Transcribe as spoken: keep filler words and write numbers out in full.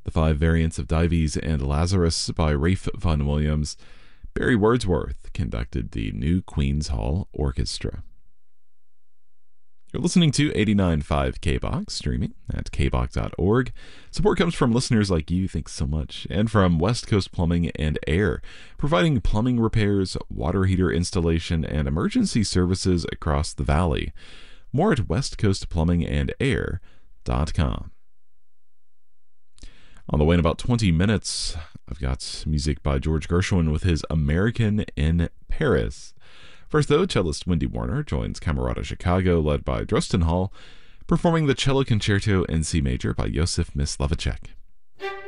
The Five Variants of Dives and Lazarus by Ralph Vaughan Williams. Barry Wordsworth conducted the New Queen's Hall Orchestra. You're listening to eighty-nine point five K B O X, streaming at k b o x dot org. Support comes from listeners like you, thanks so much, and from West Coast Plumbing and Air, providing plumbing repairs, water heater installation, and emergency services across the valley. More at west coast plumbing and air dot com. On the way in about twenty minutes, I've got music by George Gershwin with his American in Paris. First, though, cellist Wendy Warner joins Camerata Chicago, led by Drosten Hall, performing the Cello Concerto in C Major by Joseph Myslavacek.